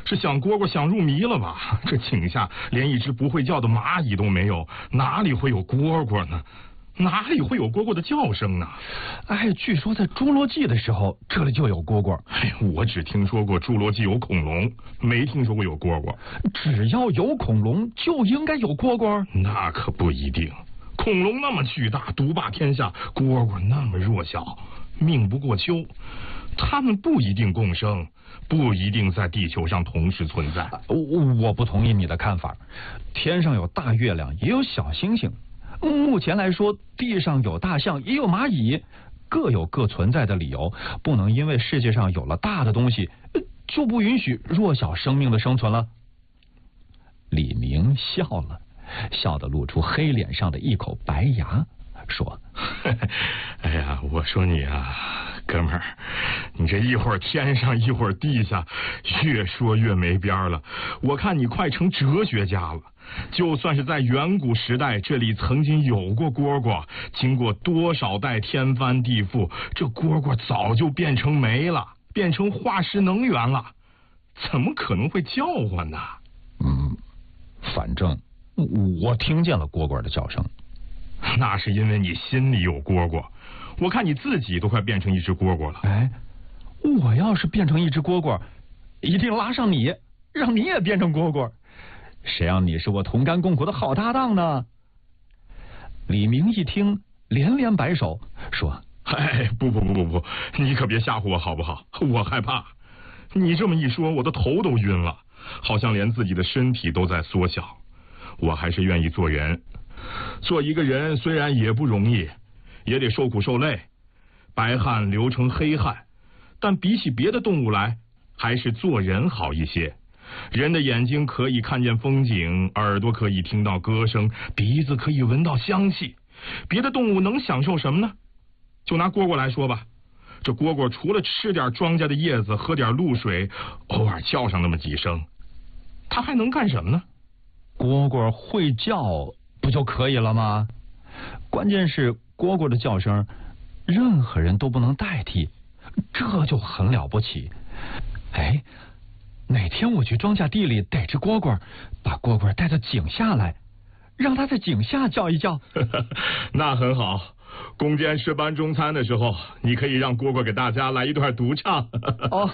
是想蝈蝈想入迷了吧？这井下连一只不会叫的蚂蚁都没有，哪里会有蝈蝈呢？哪里会有蝈蝈的叫声呢？ 哎，据说在侏罗纪的时候，这里就有蝈蝈。 哎，我只听说过侏罗纪有恐龙，没听说过有蝈蝈。 只要有恐龙，就应该有蝈蝈？ 那可不一定。恐龙那么巨大，独霸天下，蝈蝈那么弱小，命不过秋。它们不一定共生，不一定在地球上同时存在。 我不同意你的看法。天上有大月亮，也有小星星。目前来说，地上有大象，也有蚂蚁，各有各存在的理由，不能因为世界上有了大的东西，就不允许弱小生命的生存了。李明笑了，笑得露出黑脸上的一口白牙，说： 哎呀，我说你啊，哥们儿，你这一会儿天上一会儿地下，越说越没边了。我看你快成哲学家了。就算是在远古时代，这里曾经有过蝈蝈，经过多少代天翻地覆，这蝈蝈早就变成煤了，变成化石能源了，怎么可能会叫唤呢？ 反正我听见了蝈蝈的叫声。 那是因为你心里有蝈蝈，我看你自己都快变成一只蝈蝈了。 哎，我要是变成一只蝈蝈，一定拉上你，让你也变成蝈蝈。谁让你是我同甘共苦的好搭档呢？李明一听，连连摆手，说： 哎，不，你可别吓唬我好不好？我害怕。你这么一说，我的头都晕了，好像连自己的身体都在缩小。我还是愿意做人。做一个人虽然也不容易，也得受苦受累，白汗流成黑汗，但比起别的动物来，还是做人好一些。人的眼睛可以看见风景，耳朵可以听到歌声，鼻子可以闻到香气。别的动物能享受什么呢？就拿蝈蝈来说吧，这蝈蝈除了吃点庄稼的叶子，喝点露水，偶尔叫上那么几声，它还能干什么呢？ 蝈蝈会叫不就可以了吗？关键是蝈蝈的叫声任何人都不能代替，这就很了不起。哎，哪天我去庄稼地里逮只蝈蝈，把蝈蝈带到井下来，让它在井下叫一叫。 那很好，攻坚十班中餐的时候，你可以让蝈蝈给大家来一段独唱。 哦，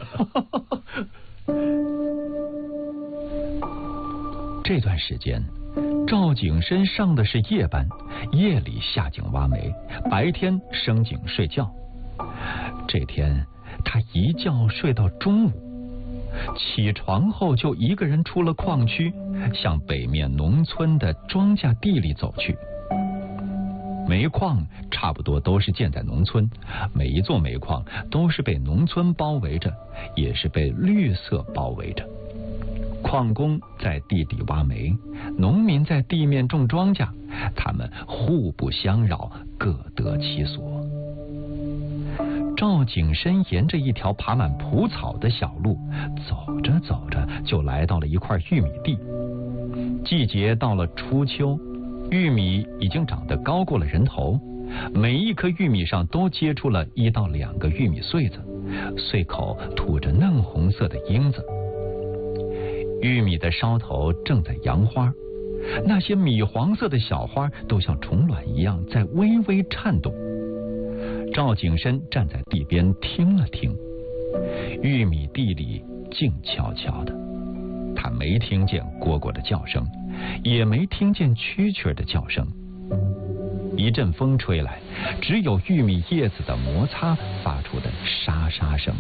这段时间赵景深上的是夜班，夜里下井挖煤，白天升井睡觉。这天他一觉睡到中午，起床后就一个人出了矿区，向北面农村的庄稼地里走去。煤矿差不多都是建在农村，每一座煤矿都是被农村包围着，也是被绿色包围着。矿工在地底挖煤，农民在地面种庄稼，他们互不相扰，各得其所。赵景深沿着一条爬满蒲草的小路走着走着，就来到了一块玉米地。季节到了初秋，玉米已经长得高过了人头，每一颗玉米上都结出了1到2个玉米穗子，穗口吐着嫩红色的缨子。玉米的梢头正在扬花，那些米黄色的小花都像虫卵一样在微微颤动。赵景深站在地边听了听，玉米地里静悄悄的，他没听见蝈蝈的叫声，也没听见蛐蛐的叫声。一阵风吹来，只有玉米叶子的摩擦发出的沙沙声。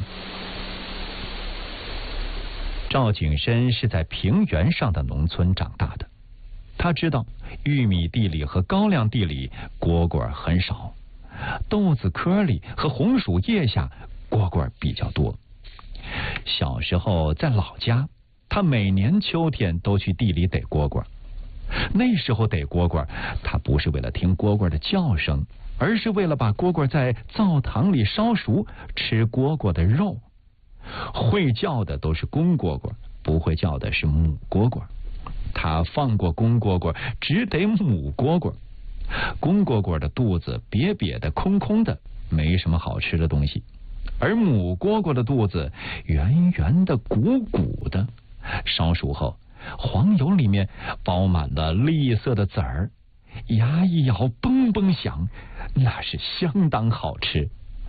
赵景深是在平原上的农村长大的，他知道玉米地里和高粱地里蝈蝈很少，豆子壳里和红薯叶下蝈蝈比较多。小时候在老家，他每年秋天都去地里逮蝈蝈。那时候逮蝈蝈，他不是为了听蝈蝈的叫声，而是为了把蝈蝈在灶堂里烧熟，吃蝈蝈的肉。会叫的都是公蝈蝈，不会叫的是母蝈蝈。他放过公蝈蝈，只逮母蝈蝈。公蝈蝈的肚子瘪瘪的、空空的，没什么好吃的东西，而母蝈蝈的肚子圆圆的、鼓鼓的， 烧熟后，黄油里面包满了绿色的籽儿，牙一咬嘣嘣响，那是相当好吃。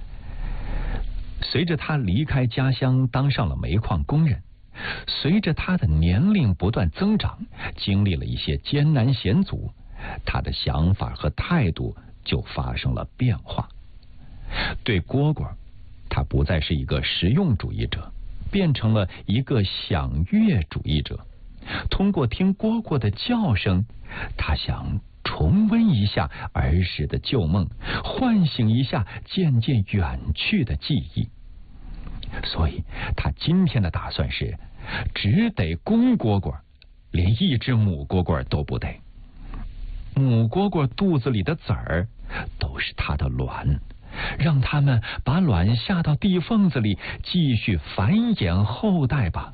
随着他离开家乡，当上了煤矿工人，随着他的年龄不断增长，经历了一些艰难险阻，他的想法和态度就发生了变化。对蝈蝈，他不再是一个实用主义者，变成了一个享乐主义者。通过听蝈蝈的叫声，他想重温一下儿时的旧梦，唤醒一下渐渐远去的记忆。所以他今天的打算是，只得公蝈蝈，连一只母蝈蝈都不得。母蝈蝈肚子里的籽儿都是它的卵，让它们把卵下到地缝子里，继续繁衍后代吧。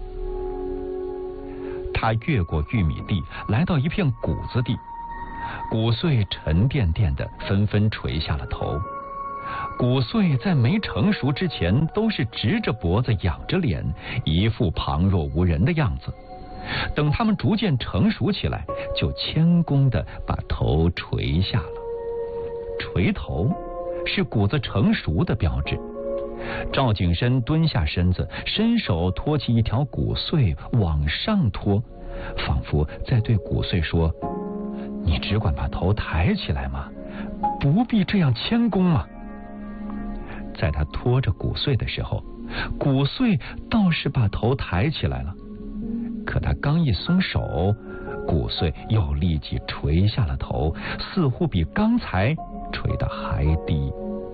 他越过玉米地，来到一片谷子地，谷穗沉甸甸的，纷纷垂下了头。谷穗在没成熟之前，都是直着脖子，仰着脸，一副旁若无人的样子。等它们逐渐成熟起来，就谦恭地把头垂下了。垂头是谷子成熟的标志。赵景深蹲下身子，伸手托起一条谷穗往上托，仿佛在对谷穗说：“你只管把头抬起来嘛，不必这样谦恭嘛。”在他拖着谷穗的时候，谷穗倒是把头抬起来了。可他刚一松手，谷穗又立即垂下了头，似乎比刚才垂得还低。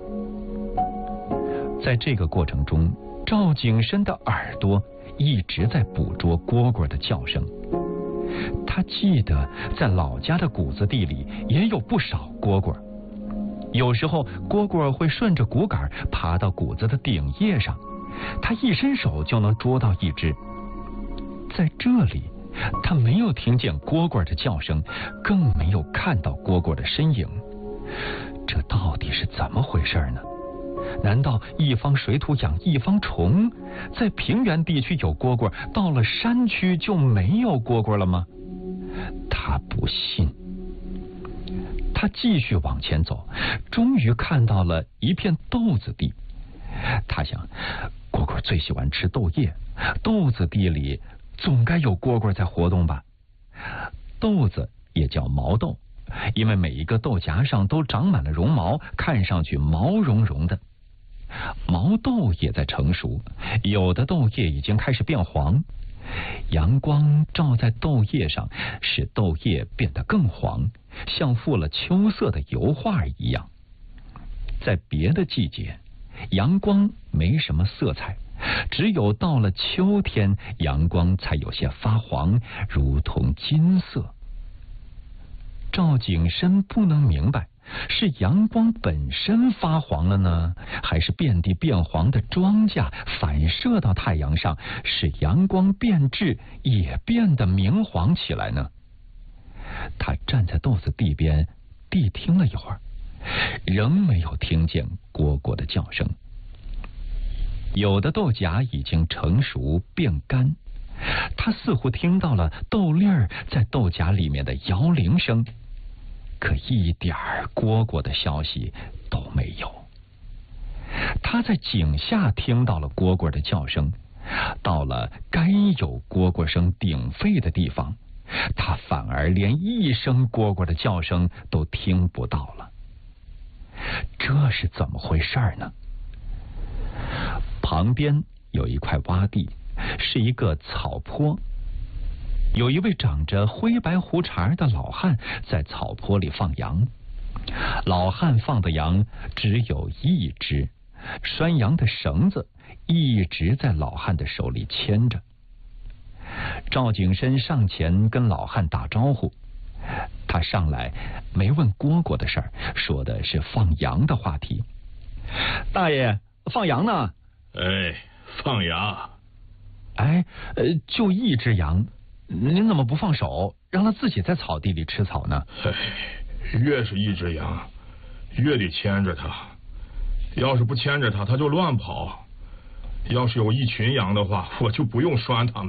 在这个过程中，赵景深的耳朵一直在捕捉蝈蝈的叫声。他记得在老家的谷子地里也有不少蝈蝈，有时候蝈蝈会顺着谷杆爬到谷子的顶叶上，他一伸手就能捉到一只。在这里，他没有听见蝈蝈的叫声，更没有看到蝈蝈的身影。这到底是怎么回事呢？难道一方水土养一方虫，在平原地区有蝈蝈，到了山区就没有蝈蝈了吗？他不信。他继续往前走，终于看到了一片豆子地。他想，蝈蝈最喜欢吃豆叶，豆子地里总该有蝈蝈在活动吧。豆子也叫毛豆，因为每一个豆荚上都长满了绒毛，看上去毛茸茸的。毛豆也在成熟，有的豆叶已经开始变黄，阳光照在豆叶上，使豆叶变得更黄，像附了秋色的油画一样。在别的季节，阳光没什么色彩，只有到了秋天，阳光才有些发黄，如同金色。赵景深不能明白，是阳光本身发黄了呢，还是遍地变黄的庄稼反射到太阳上，使阳光变质也变得明黄起来呢？他站在豆子地边谛听了一会儿，仍没有听见蝈蝈的叫声。有的豆荚已经成熟变干，他似乎听到了豆粒儿在豆荚里面的摇铃声，可一点蝈蝈的消息都没有。他在井下听到了蝈蝈的叫声，到了该有蝈蝈声鼎沸的地方，他反而连一声蝈蝈的叫声都听不到了。这是怎么回事呢？旁边有一块洼地，是一个草坡。有一位长着灰白胡茬的老汉在草坡里放羊。老汉放的羊只有一只，拴羊的绳子一直在老汉的手里牵着。赵景深上前跟老汉打招呼，他上来没问蝈蝈的事儿，说的是放羊的话题。大爷，放羊呢？ 哎，放羊。 哎，就一只羊，您怎么不放手，让它自己在草地里吃草呢？ 越是一只羊，越得牵着它。要是不牵着它，它就乱跑；要是有一群羊的话，我就不用拴它们。